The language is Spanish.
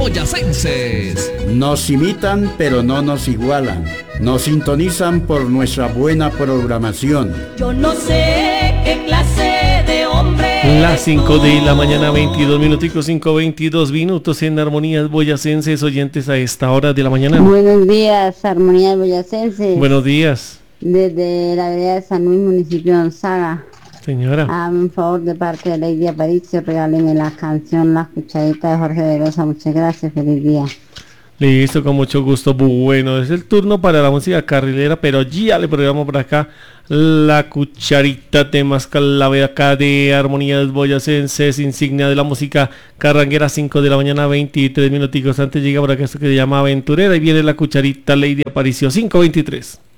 boyacenses. Nos imitan pero no nos igualan. Nos sintonizan por nuestra buena programación. Yo no sé qué clase de hombre. Las 5 de la mañana, 22 minuticos, 5:22 minutos en Armonías Boyacenses, oyentes a esta hora de la mañana. Buenos días, Armonías Boyacenses. Buenos días. Desde la vereda de San Luis, municipio de Gonzaga. Señora. Hazme un favor de parte de Lady Aparicio, regáleme la canción La Cucharita de Jorge Velosa. Muchas gracias, feliz día. Listo, con mucho gusto. Bueno, es el turno para la música carrilera, pero ya le programamos por acá La Cucharita, temas clave acá de Armonías Boyacenses, insignia de la música carranguera. 5 de la mañana, 23 minuticos. Antes llega por acá esto que se llama Aventurera y viene La Cucharita, Lady Aparicio, 5:23.